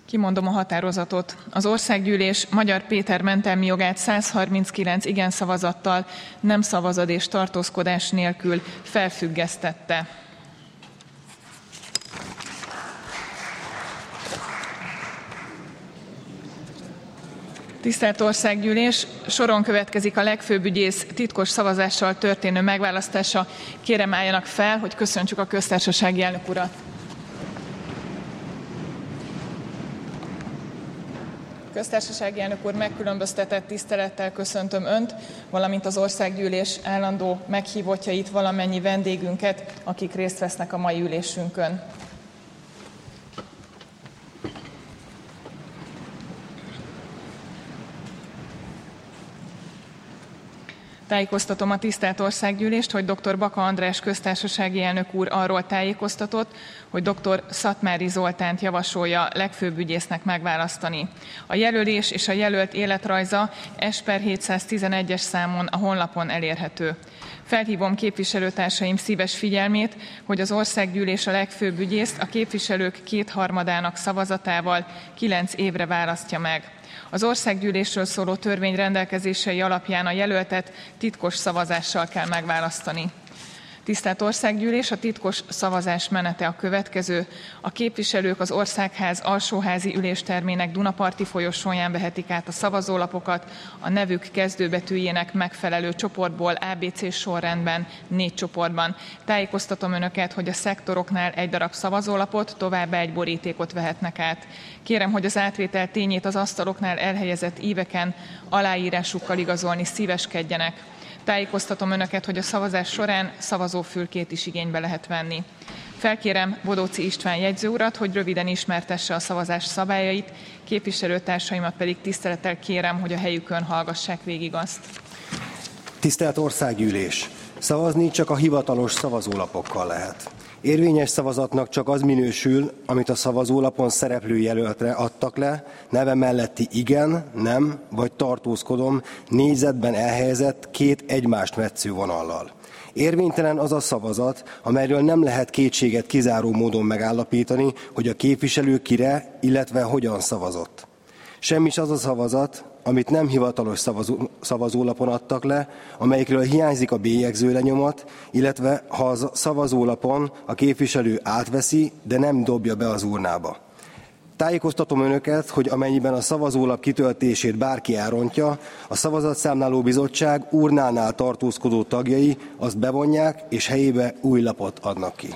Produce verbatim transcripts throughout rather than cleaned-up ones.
Kimondom a határozatot. Az Országgyűlés Magyar Péter mentelmi jogát száz harminckilenc igen szavazattal, nem szavazat és tartózkodás nélkül felfüggesztette. Tisztelt Országgyűlés, soron következik a legfőbb ügyész titkos szavazással történő megválasztása. Kérem, álljanak fel, hogy köszöntsük a köztársasági elnök urat. Köztársasági elnök úr, megkülönböztetett tisztelettel köszöntöm Önt, valamint az Országgyűlés állandó meghívottjait, valamennyi vendégünket, akik részt vesznek a mai ülésünkön. Tájékoztatom a tisztelt Országgyűlést, hogy dr. Baka András köztársasági elnök úr arról tájékoztatott, hogy dr. Szatmári Zoltánt javasolja legfőbb ügyésznek megválasztani. A jelölés és a jelölt életrajza S per hétszáztizenegyes számon a honlapon elérhető. Felhívom képviselőtársaim szíves figyelmét, hogy az Országgyűlés a legfőbb ügyészt a képviselők kétharmadának szavazatával kilenc évre választja meg. Az Országgyűlésről szóló törvény rendelkezései alapján a jelöltet titkos szavazással kell megválasztani. Tisztelt Országgyűlés, a titkos szavazás menete a következő. A képviselők az Országház alsóházi üléstermének Dunaparti folyosóján vehetik át a szavazólapokat a nevük kezdőbetűjének megfelelő csoportból á bé cé sorrendben négy csoportban. Tájékoztatom Önöket, hogy a szektoroknál egy darab szavazólapot, továbbá egy borítékot vehetnek át. Kérem, hogy az átvétel tényét az asztaloknál elhelyezett íveken aláírásukkal igazolni szíveskedjenek. Tájékoztatom Önöket, hogy a szavazás során szavazófülkét is igénybe lehet venni. Felkérem Bodóczy István jegyző urat, hogy röviden ismertesse a szavazás szabályait, képviselőtársaimat pedig tisztelettel kérem, hogy a helyükön hallgassák végig azt. Tisztelt Országgyűlés! Szavazni csak a hivatalos szavazólapokkal lehet. Érvényes szavazatnak csak az minősül, amit a szavazólapon szereplő jelöltre adtak le, neve melletti igen, nem vagy tartózkodom négyzetben elhelyezett két egymást metsző vonallal. Érvénytelen az a szavazat, amelyről nem lehet kétséget kizáró módon megállapítani, hogy a képviselő kire, illetve hogyan szavazott. Semmis az a szavazat, amit nem hivatalos szavazó, szavazólapon adtak le, amelyikről hiányzik a bélyegző lenyomat, illetve ha a szavazólapon a képviselő átveszi, de nem dobja be az urnába. Tájékoztatom Önöket, hogy amennyiben a szavazólap kitöltését bárki elrontja, a Szavazatszámláló Bizottság urnánál tartózkodó tagjai azt bevonják, és helyébe új lapot adnak ki.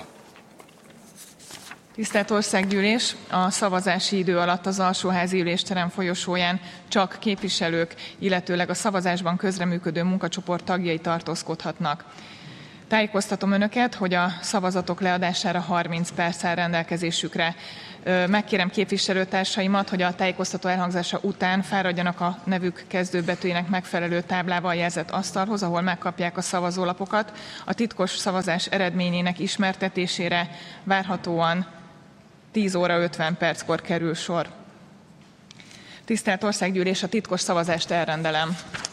Tisztelt Országgyűlés, a szavazási idő alatt az alsóházi ülésterem folyosóján csak képviselők, illetőleg a szavazásban közreműködő munkacsoport tagjai tartózkodhatnak. Tájékoztatom Önöket, hogy a szavazatok leadására harminc perc áll rendelkezésükre. Megkérem képviselőtársaimat, hogy a tájékoztató elhangzása után fáradjanak a nevük kezdőbetűjének megfelelő táblával jelzett asztalhoz, ahol megkapják a szavazólapokat. A titkos szavazás eredményének ismertetésére várhatóan tíz óra ötven perckor kerül sor. Tisztelt Országgyűlés, a titkos szavazást elrendelem.